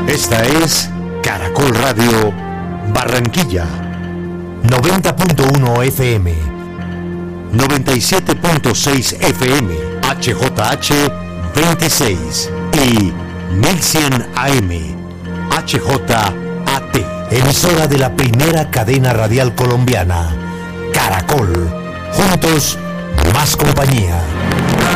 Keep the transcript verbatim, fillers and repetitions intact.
Esta es Caracol Radio Barranquilla, noventa punto uno F M, noventa y siete punto seis F M, H J H veintiséis y mil cien A M, H J A T, emisora de la primera cadena radial colombiana, Caracol. Juntos, más compañía.